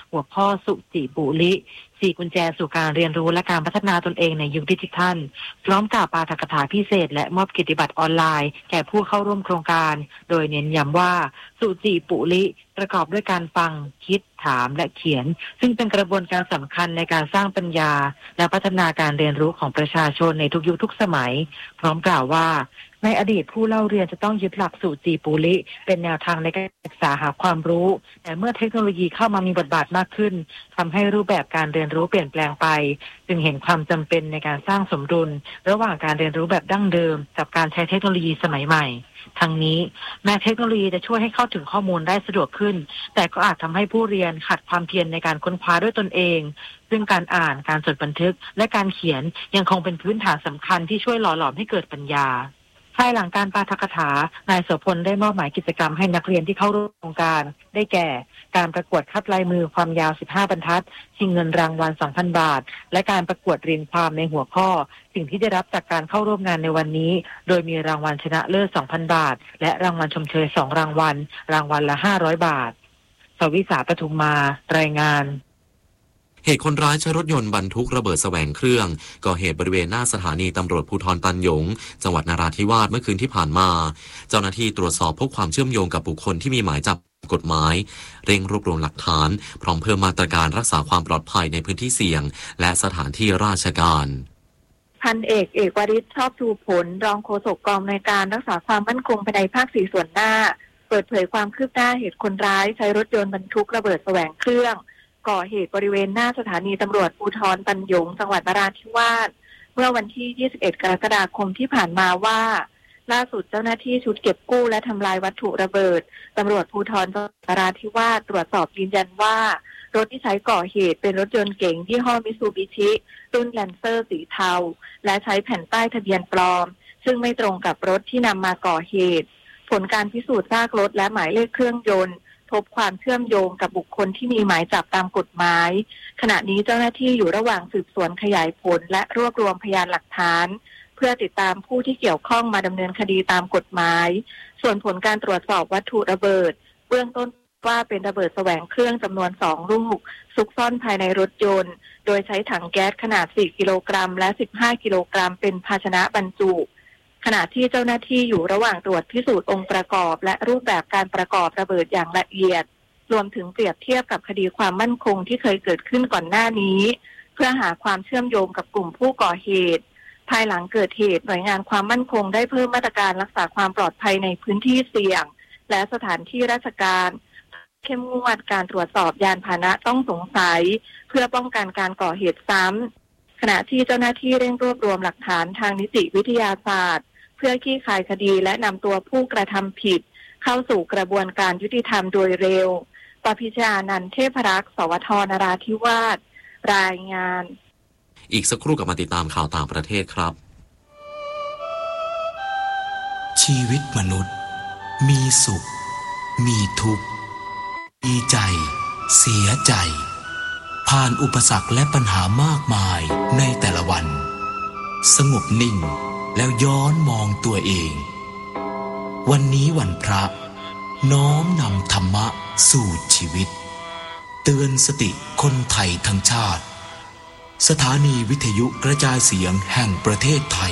หัวข้อสุจิปุริ4กุญแจสู่การเรียนรู้และการพัฒนาตนเองในยุคดิจิทัลพร้อมกับปาฐกถาพิเศษและมอบกิตติบัตรออนไลน์แก่ผู้เข้าร่วมโครงการโดยเน้นย้ำว่าสุจิปุริประกอบด้วยการฟังคิดถามและเขียนซึ่งเป็นกระบวนการสำคัญในการสร้างปัญญาและพัฒนาการเรียนรู้ของประชาชนในทุกยุคทุกสมัยพร้อมกล่าวว่าในอดีตผู้เล่าเรียนจะต้องยึดหลักสุจิปุริเป็นแนวทางในการศึกษาหาความรู้แต่เมื่อเทคโนโลยีเข้ามามีบทบาทมากขึ้นทำให้รูปแบบการเรียนรู้เปลี่ยนแปลงไปจึงเห็นความจำเป็นในการสร้างสมดุลระหว่างการเรียนรู้แบบดั้งเดิมกับการใช้เทคโนโลยีสมัยใหม่ทั้งนี้แม้เทคโนโลยีจะช่วยให้เข้าถึงข้อมูลได้สะดวกขึ้นแต่ก็อาจทำให้ผู้เรียนขาดความเพียรในการค้นคว้าด้วยตนเองซึ่งการอ่านการจดบันทึกและการเขียนยังคงเป็นพื้นฐานสำคัญที่ช่วยหล่อหลอมให้เกิดปัญญาภายหลังการปาฐกถานายโสพลได้มอบหมายกิจกรรมให้นักเรียนที่เข้าร่วมโครงการได้แก่การประกวดคัดลายมือความยาว15บรรทัดชิงเงินรางวัล 2,000 บาทและการประกวดเรียนความในหัวข้อสิ่งที่ได้รับจากการเข้าร่วมงานในวันนี้โดยมีรางวัลชนะเลิศ 2,000 บาทและรางวัลชมเชย2รางวัลรางวัลละ500บาทสวิสาปทุมมารายงานเหตุคนร้ายใช้รถยนต์บรรทุกระเบิดแสวงเครื่องก่อเหตุบริเวณหน้าสถานีตำรวจภูธรตันหยงจังหวัดนราธิวาสเมื่อคืนที่ผ่านมาเจ้าหน้าที่ตรวจสอบพบความเชื่อมโยงกับบุคคลที่มีหมายจับกฎหมายเร่งรวบรวมหลักฐานพร้อมเพิ่มมาตรการรักษาความปลอดภัยในพื้นที่เสี่ยงและสถานที่ราชการพันเอกวริศชอบชูผลรองโฆษกกองในการรักษาความมั่นคงภายในภาค4ส่วนหน้าเปิดเผยความคืบหน้าเหตุคนร้ายใช้รถยนต์บรรทุกระเบิดแสวงเครื่องก่อเหตุบริเวณหน้าสถานีตำรวจภูธรตันหยงจังหวัดนราธิวาสเมื่อวันที่21กรกฎาคมที่ผ่านมาว่าล่าสุดเจ้าหน้าที่ชุดเก็บกู้และทำลายวัตถุระเบิดตำรวจภูธรจังหวัดนราธิวาสตรวจสอบยืนยันว่ารถที่ใช้ก่อเหตุเป็นรถยนต์เก๋งยี่ห้อมิตซูบิชิรุ่นแลนเซอร์สีเทาและใช้แผ่นป้ายทะเบียนปลอมซึ่งไม่ตรงกับรถที่นำมาก่อเหตุผลการพิสูจน์ซากรถและหมายเลขเครื่องยนต์พบความเชื่อมโยงกับบุคคลที่มีหมายจับตามกฎหมายขณะนี้เจ้าหน้าที่อยู่ระหว่างสืบสวนขยายผลและรวบรวมพยานหลักฐานเพื่อติดตามผู้ที่เกี่ยวข้องมาดำเนินคดีตามกฎหมายส่วนผลการตรวจสอบวัตถุระเบิดเบื้องต้นว่าเป็นระเบิดแสวงเครื่องจำนวน2ลูกซุกซ่อนภายในรถยนต์โดยใช้ถังแก๊สขนาด4กิโลกรัมและ15กิโลกรัมเป็นภาชนะบรรจุขณะที่เจ้าหน้าที่อยู่ระหว่างตรวจพิสูจน์องค์ประกอบและรูปแบบการประกอบระเบิดอย่างละเอียดรวมถึงเปรียบเทียบกับคดีความมั่นคงที่เคยเกิดขึ้นก่อนหน้านี้เพื่อหาความเชื่อมโยงกับกลุ่มผู้ก่อเหตุภายหลังเกิดเหตุหน่วยงานความมั่นคงได้เพิ่มมาตรการรักษาความปลอดภัยในพื้นที่เสี่ยงและสถานที่ราชการเข้มงวดการตรวจสอบยานพาหนะต้องสงสัยเพื่อป้องกันการก่อเหตุซ้ำขณะที่เจ้าหน้าที่เร่งรวบรวมหลักฐานทางนิติวิทยาศาสตร์เพื่อคลี่คลายคดีและนำตัวผู้กระทำผิดเข้าสู่กระบวนการยุติธรรมโดยเร็วปพิชานันท์เทพรักษ์สวทนราธิวาสรายงานอีกสักครู่กลับมาติดตามข่าวต่างประเทศครับชีวิตมนุษย์มีสุขมีทุกข์ดีใจเสียใจผ่านอุปสรรคและปัญหามากมายในแต่ละวันสงบนิ่งแล้วย้อนมองตัวเองวันนี้วันพระน้อมนำธรรมะสู่ชีวิตเตือนสติคนไทยทั้งชาติสถานีวิทยุกระจายเสียงแห่งประเทศไทย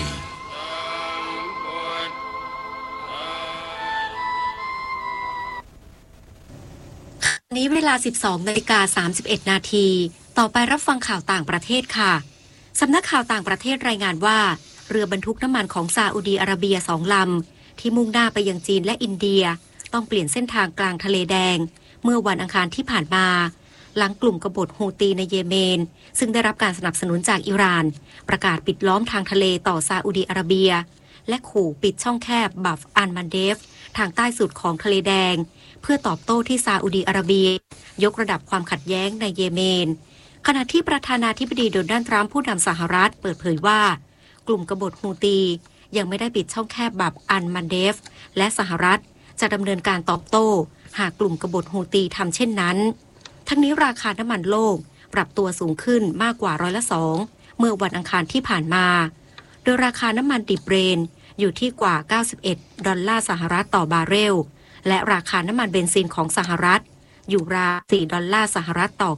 นี้เวลา 12:31 นาทีต่อไปรับฟังข่าวต่างประเทศค่ะสำนักข่าวต่างประเทศรายงานว่าเรือบรรทุกน้ำมันของซาอุดีอาระเบีย2ลำที่มุ่งหน้าไปยังจีนและอินเดียต้องเปลี่ยนเส้นทางกลางทะเลแดงเมื่อวันอังคารที่ผ่านมาหลังกลุ่มกบฏฮูตีในเยเมนซึ่งได้รับการสนับสนุนจากอิหร่านประกาศปิดล้อมทางทะเลต่อซาอุดีอาระเบียและขู่ปิดช่องแคบบัฟอัลมันเดฟทางใต้สุดของทะเลแดงเพื่อตอบโต้ที่ซาอุดีอาระเบียยกระดับความขัดแย้งในเยเมนขณะที่ประธานาธิบดีโดนัลด์ทรัมป์ผู้นำสหรัฐเปิดเผยว่ากลุ่มกบฏฮูตียังไม่ได้ปิดช่องแคบบัฟอัลมันเดฟและสหรัฐจะดำเนินการตอบโต้หากกลุ่มกบฏฮูตีทำเช่นนั้นทั้งนี้ราคาน้ำมันโลกปรับตัวสูงขึ้นมากกว่า2%เมื่อวันอังคารที่ผ่านมาโดยราคาน้ำมันดิบเบรนท์อยู่ที่กว่า91 ดอลลาร์สหรัฐต่อบาร์เรลและราคาน้ำมันเบนซินของสหรัฐอยู่ราว4 ดอลลาร์สหรัฐต่อ